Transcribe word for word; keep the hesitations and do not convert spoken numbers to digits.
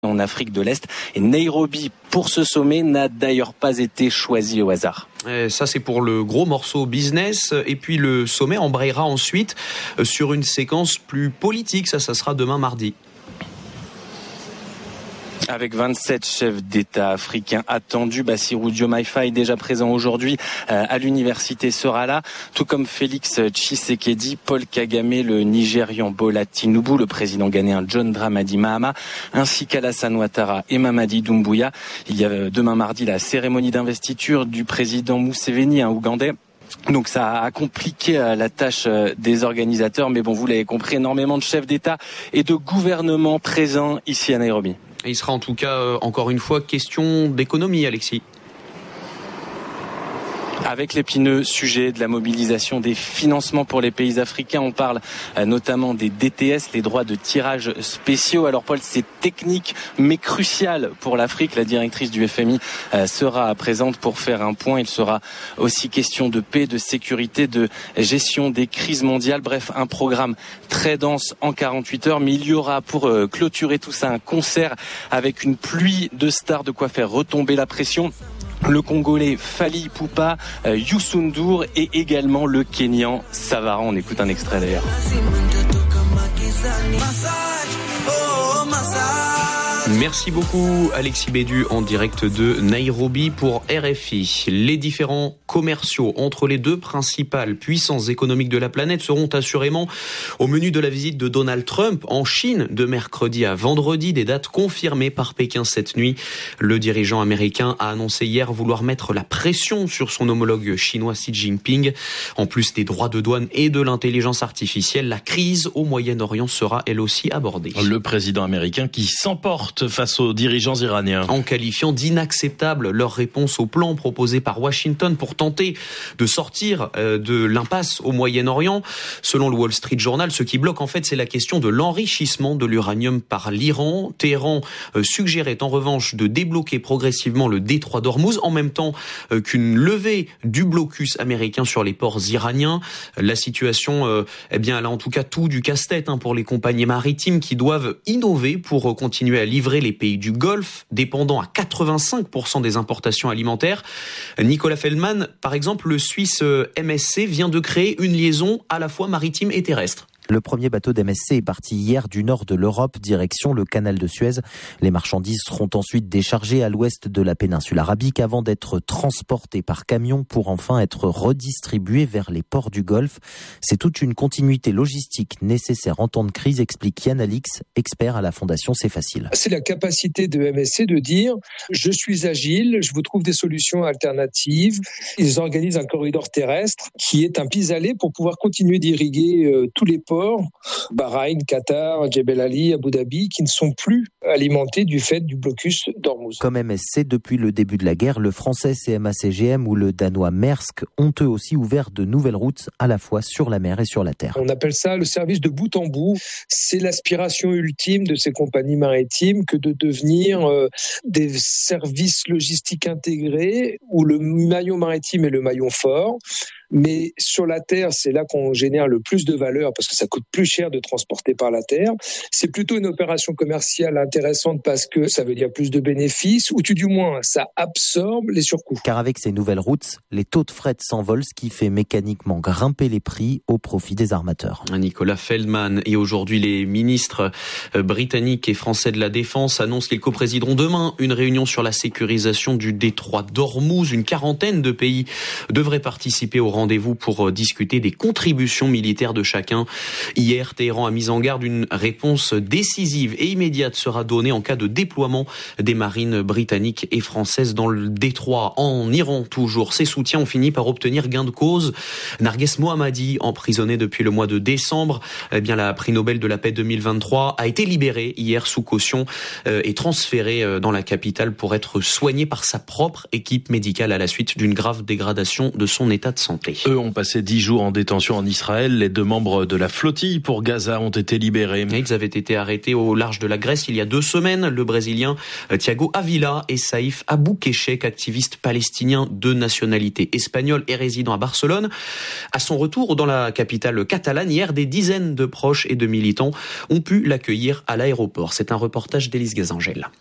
en Afrique de l'Est. Et Nairobi, pour ce sommet, n'a d'ailleurs pas été choisi au hasard. Et ça, c'est pour le gros morceau business. Et puis le sommet embrayera ensuite sur une séquence plus politique. Ça, ça sera demain mardi. Avec vingt-sept chefs d'État africains attendus, Bassirou Diomaye Faye, déjà présent aujourd'hui euh, à l'université, sera là, tout comme Félix Tshisekedi, Paul Kagame, le Nigérian Bola Tinubu, le président ghanéen John Dramani Mahama, ainsi qu'Alassane Ouattara et Mamadi Doumbouya. Il y a demain mardi la cérémonie d'investiture du président Museveni, un Ougandais. Donc ça a compliqué la tâche des organisateurs, mais bon, vous l'avez compris, énormément de chefs d'État et de gouvernement présents ici à Nairobi. Et il sera en tout cas, euh, encore une fois, question d'économie, Alexis. Avec l'épineux sujet de la mobilisation des financements pour les pays africains, on parle euh, notamment des D T S, les droits de tirage spéciaux. Alors Paul, c'est technique mais crucial pour l'Afrique. La directrice du F M I euh, sera présente pour faire un point. Il sera aussi question de paix, de sécurité, de gestion des crises mondiales. Bref, un programme très dense en quarante-huit heures. Mais il y aura pour euh, clôturer tout ça un concert avec une pluie de stars, de quoi faire retomber la pression. Le Congolais Fally Ipupa, euh, Youssou N'Dour et également le Kenyan Savara. On écoute un extrait d'ailleurs. Merci beaucoup Alexis Bédu en direct de Nairobi pour R F I. Les différents commerciaux entre les deux principales puissances économiques de la planète seront assurément au menu de la visite de Donald Trump en Chine de mercredi à vendredi, des dates confirmées par Pékin cette nuit. Le dirigeant américain a annoncé hier vouloir mettre la pression sur son homologue chinois Xi Jinping. En plus des droits de douane et de l'intelligence artificielle, la crise au Moyen-Orient sera elle aussi abordée. Le président américain qui s'emporte face aux dirigeants iraniens. En qualifiant d'inacceptable leur réponse au plan proposé par Washington pour tenter de sortir de l'impasse au Moyen-Orient. Selon le Wall Street Journal, ce qui bloque en fait, c'est la question de l'enrichissement de l'uranium par l'Iran. Téhéran suggérait en revanche de débloquer progressivement le détroit d'Ormuz en même temps qu'une levée du blocus américain sur les ports iraniens. La situation, eh bien, elle a en tout cas tout du casse-tête hein, pour les compagnies maritimes qui doivent innover pour continuer à livrer les pays du Golfe, dépendant à quatre-vingt-cinq pour cent des importations alimentaires. Nicolas Feldman, par exemple, le Suisse M S C vient de créer une liaison à la fois maritime et terrestre. Le premier bateau d'M S C est parti hier du nord de l'Europe, direction le canal de Suez. Les marchandises seront ensuite déchargées à l'ouest de la péninsule arabique avant d'être transportées par camion pour enfin être redistribuées vers les ports du Golfe. C'est toute une continuité logistique nécessaire en temps de crise, explique Yann Alix, expert à la Fondation C'est Facile. C'est la capacité de M S C de dire « je suis agile, je vous trouve des solutions alternatives ». Ils organisent un corridor terrestre qui est un pis-aller pour pouvoir continuer d'irriguer euh, tous les ports, Bahreïn, Qatar, Jebel Ali, Abu Dhabi, qui ne sont plus alimentés du fait du blocus d'Ormuz. Comme M S C, depuis le début de la guerre, le français C M A C G M ou le danois Maersk ont eux aussi ouvert de nouvelles routes à la fois sur la mer et sur la terre. On appelle ça le service de bout en bout. C'est l'aspiration ultime de ces compagnies maritimes que de devenir euh, des services logistiques intégrés où le maillon maritime est le maillon fort. Mais sur la terre, c'est là qu'on génère le plus de valeur parce que ça coûte plus cher de transporter par la terre. C'est plutôt une opération commerciale intéressante parce que ça veut dire plus de bénéfices ou tout du moins, ça absorbe les surcoûts. Car avec ces nouvelles routes, les taux de fret s'envolent, ce qui fait mécaniquement grimper les prix au profit des armateurs. Nicolas Feldman. Et aujourd'hui, les ministres britanniques et français de la Défense annoncent qu'ils coprésideront demain une réunion sur la sécurisation du détroit d'Ormuz. Une quarantaine de pays devraient participer au rendez-vous pour discuter des contributions militaires de chacun. Hier, Téhéran a mis en garde une réponse décisive et immédiate sera donnée en cas de déploiement des marines britanniques et françaises dans le détroit. En Iran, toujours, ses soutiens ont fini par obtenir gain de cause. Narges Mohammadi, emprisonné depuis le mois de décembre, eh bien, la prix Nobel de la paix deux mille vingt-trois, a été libérée hier sous caution euh, et transférée euh, dans la capitale pour être soigné par sa propre équipe médicale à la suite d'une grave dégradation de son état de santé. rentrée. Eux ont passé dix jours en détention en Israël. Les deux membres de la flottille pour Gaza ont été libérés. Ils avaient été arrêtés au large de la Grèce il y a deux semaines. Le Brésilien Thiago Avila et Saïf Aboukeshek, activiste palestinien de nationalité espagnole et résident à Barcelone. À son retour dans la capitale catalane, hier, des dizaines de proches et de militants ont pu l'accueillir à l'aéroport. C'est un reportage d'Élise Gazangel.